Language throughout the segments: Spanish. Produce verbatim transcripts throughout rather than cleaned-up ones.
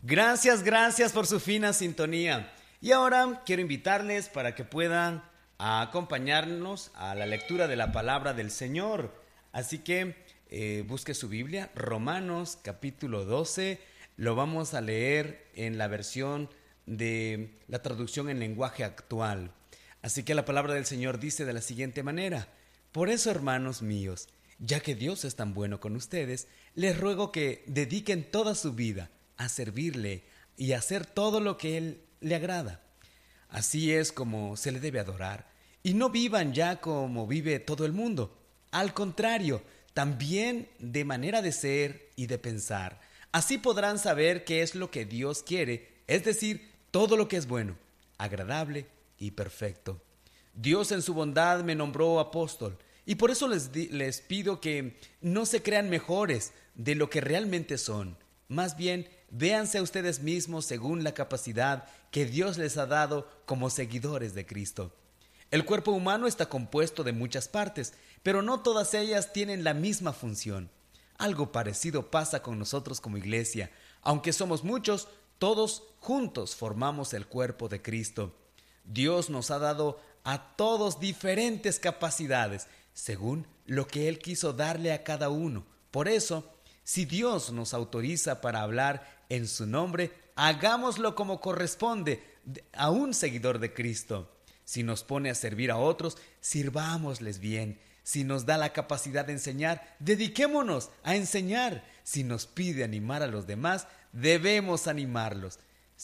Gracias, gracias por su fina sintonía. Y ahora quiero invitarles para que puedan acompañarnos a la lectura de la palabra del Señor. Así que eh, busque su Biblia, Romanos capítulo doce. Lo vamos a leer en la versión de la traducción en lenguaje actual. Así que la palabra del Señor dice de la siguiente manera: Por eso, hermanos míos, ya que Dios es tan bueno con ustedes, les ruego que dediquen toda su vida a servirle y a hacer todo lo que Él le agrada. Así es como se le debe adorar. Y no vivan ya como vive todo el mundo. Al contrario, también de manera de ser y de pensar. Así podrán saber qué es lo que Dios quiere, es decir, todo lo que es bueno, agradable y perfecto. Dios en su bondad me nombró apóstol, y por eso les, di- les pido que no se crean mejores de lo que realmente son. Más bien, véanse a ustedes mismos según la capacidad que Dios les ha dado como seguidores de Cristo. El cuerpo humano está compuesto de muchas partes, pero no todas ellas tienen la misma función. Algo parecido pasa con nosotros como iglesia. Aunque somos muchos, todos juntos formamos el cuerpo de Cristo. Dios nos ha dado a todos diferentes capacidades, según lo que Él quiso darle a cada uno. Por eso, si Dios nos autoriza para hablar en su nombre, hagámoslo como corresponde a un seguidor de Cristo. Si nos pone a servir a otros, sirvámosles bien. Si nos da la capacidad de enseñar, dediquémonos a enseñar. Si nos pide animar a los demás, debemos animarlos.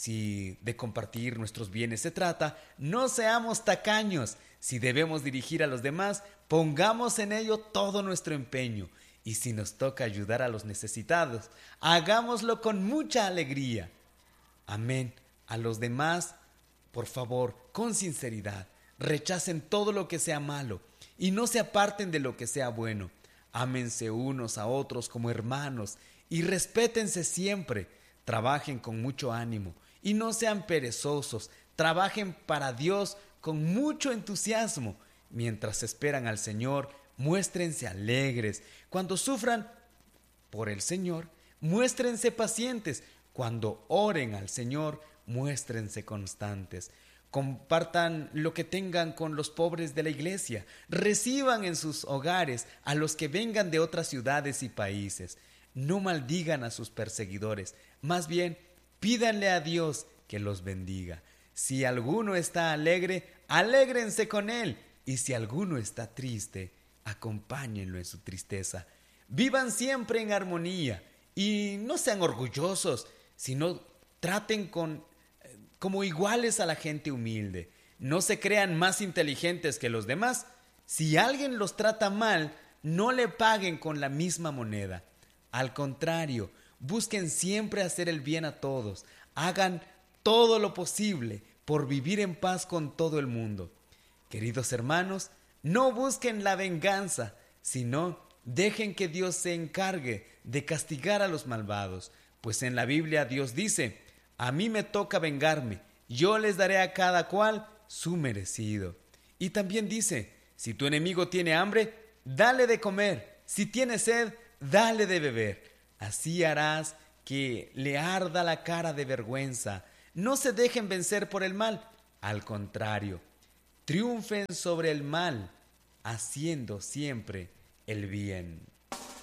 Si de compartir nuestros bienes se trata, no seamos tacaños. Si debemos dirigir a los demás, pongamos en ello todo nuestro empeño. Y si nos toca ayudar a los necesitados, hagámoslo con mucha alegría. Amén. A los demás, por favor, con sinceridad, rechacen todo lo que sea malo y no se aparten de lo que sea bueno. Ámense unos a otros como hermanos y respétense siempre. Trabajen con mucho ánimo y no sean perezosos. Trabajen para Dios con mucho entusiasmo. Mientras esperan al Señor, muéstrense alegres. Cuando sufran por el Señor, muéstrense pacientes. Cuando oren al Señor, muéstrense constantes. Compartan lo que tengan con los pobres de la iglesia. Reciban en sus hogares a los que vengan de otras ciudades y países. No maldigan a sus perseguidores. Más bien, pídanle a Dios que los bendiga. Si alguno está alegre, alégrense con él. Y si alguno está triste, acompáñenlo en su tristeza. Vivan siempre en armonía y no sean orgullosos, sino traten con, eh, como iguales a la gente humilde. No se crean más inteligentes que los demás. Si alguien los trata mal, no le paguen con la misma moneda. Al contrario, busquen siempre hacer el bien a todos. Hagan todo lo posible por vivir en paz con todo el mundo. Queridos hermanos, no busquen la venganza, sino dejen que Dios se encargue de castigar a los malvados, pues en la Biblia Dios dice: a mí me toca vengarme, yo les daré a cada cual su merecido. Y también dice: si tu enemigo tiene hambre, dale de comer; si tiene sed, dale de beber. Así harás que le arda la cara de vergüenza. No se dejen vencer por el mal, al contrario, triunfen sobre el mal, haciendo siempre el bien.